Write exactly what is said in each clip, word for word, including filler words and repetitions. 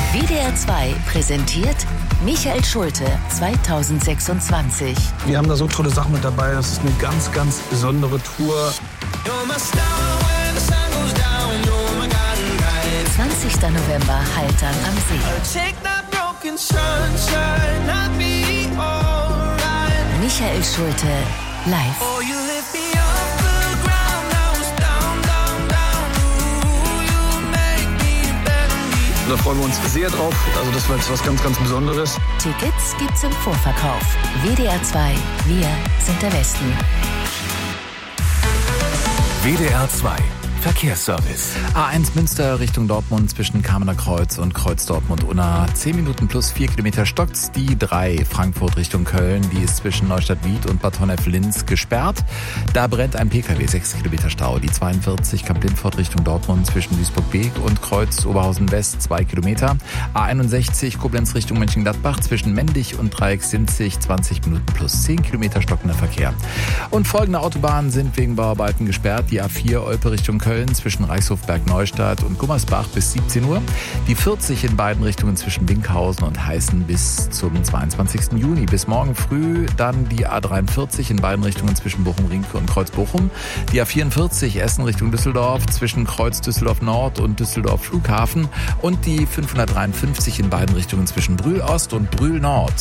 W D R zwei präsentiert Michael Schulte zweitausendsechsundzwanzig. Wir haben da so tolle Sachen mit dabei. Das ist eine ganz, ganz besondere Tour. zwanzigster November, Haltern am See. Michael Schulte live. Da freuen wir uns sehr drauf. Also das war jetzt was ganz, ganz Besonderes. Tickets gibt's im Vorverkauf. W D R zwei, wir sind der Westen. W D R zwei Verkehrsservice. A eins Münster Richtung Dortmund zwischen Kamener Kreuz und Kreuz Dortmund-Unna. zehn Minuten plus vier Kilometer stockt's. Die drei Frankfurt Richtung Köln, die ist zwischen Neustadt-Wied und Bad Honnef-Linz gesperrt. Da brennt ein P K W, sechs Kilometer Stau. Die zweiundvierzig Kamp-Lindfort Richtung Dortmund zwischen Duisburg-Beek und Kreuz Oberhausen-West, zwei Kilometer. A einundsechzig Koblenz Richtung Mönchengladbach zwischen Mendig und Dreieck-Sinzig, zwanzig Minuten plus zehn Kilometer stockender Verkehr. Und folgende Autobahnen sind wegen Bauarbeiten gesperrt. Die A vier Olpe Richtung Köln zwischen Reichshofberg-Neustadt und Gummersbach bis siebzehn Uhr. Die vierzig in beiden Richtungen zwischen Winkhausen und Heißen bis zum zweiundzwanzigsten Juni. Bis morgen früh dann die A dreiundvierzig in beiden Richtungen zwischen Bochum-Rinke und Kreuz-Bochum. Die A vierundvierzig Essen Richtung Düsseldorf zwischen Kreuz Düsseldorf-Nord und Düsseldorf-Flughafen. Und die fünfhundertdreiundfünfzig in beiden Richtungen zwischen Brühl-Ost und Brühl-Nord.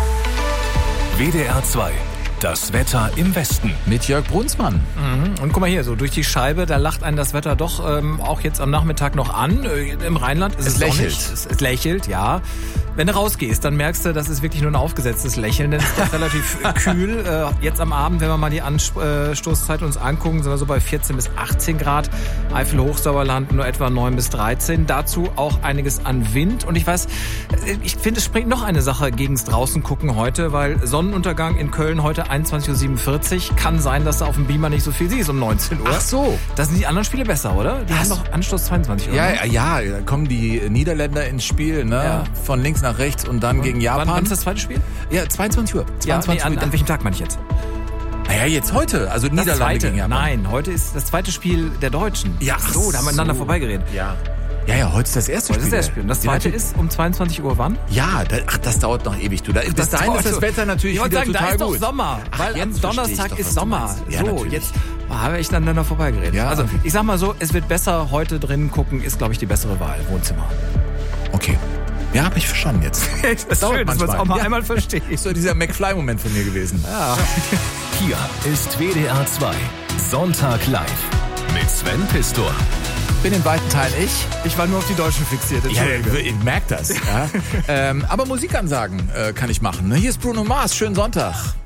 W D R zwei. Das Wetter im Westen. Mit Jörg Brunsmann. Mhm. Und guck mal hier, so durch die Scheibe, da lacht einen das Wetter doch ähm, auch jetzt am Nachmittag noch an. Äh, Im Rheinland ist es, es lächelt. Es, es lächelt, ja. Wenn du rausgehst, dann merkst du, das ist wirklich nur ein aufgesetztes Lächeln, denn es ist doch relativ kühl. Äh, jetzt am Abend, wenn wir mal die Anstoßzeit uns angucken, sind wir so bei vierzehn bis achtzehn Grad. Eifel-Hochsauerland nur etwa neun bis dreizehn. Dazu auch einiges an Wind. Und ich weiß, ich finde, es springt noch eine Sache gegens draußen gucken heute, weil Sonnenuntergang in Köln heute einundzwanzig Uhr siebenundvierzig. Kann sein, dass du auf dem Beamer nicht so viel siehst um neunzehn Uhr. Ach so. Da sind die anderen Spiele besser, oder? Die Was? haben doch Anstoß zweiundzwanzig Uhr. Ja, ja, ja, da kommen die Niederländer ins Spiel, ne? Ja. Von links nach rechts und dann und gegen Japan. Wann, wann ist das zweite Spiel? Ja, zweiundzwanzig Uhr. zweiundzwanzig ja, nee, Uhr. an, an welchem Tag meine ich jetzt? Naja, jetzt heute, also Das Niederlande zweite. gegen Japan. Nein, heute ist das zweite Spiel der Deutschen. Ja, Ach so, da haben wir aneinander so. vorbeigeredet. Ja. Ja, ja, heute ist das erste Heute ist Spiel. das Spiel. Und das Ja, zweite natürlich. ist um zweiundzwanzig Uhr wann? Ja, da, ach, das dauert noch ewig, du. Da, bis dahin ist das Wetter natürlich ich wollte wieder sagen, total da ist gut. doch Sommer. Ach, weil jetzt am verstehe ich Donnerstag doch, ist was du Sommer. meinst. Ja, so, natürlich. jetzt oh, haben wir echt aneinander vorbeigeredet. Ja. Also, ich sag mal so, es wird besser heute drinnen gucken, ist, glaube ich, die bessere Wahl. Wohnzimmer. Okay. Ja, hab ich verstanden jetzt. Das ist dauert schön, dass man es manchmal. auch mal Ja. einmal versteht. Ist so dieser McFly-Moment von mir gewesen. Ja. Hier ist W D R zwei. Sonntag live. Mit Sven Pistor. Bin in weiten Teilen ich. Ich war nur auf die Deutschen fixiert. Ja, Entschuldige. ich merke das. Ja. ähm, aber Musikansagen äh, kann ich machen. Hier ist Bruno Mars. Schönen Sonntag.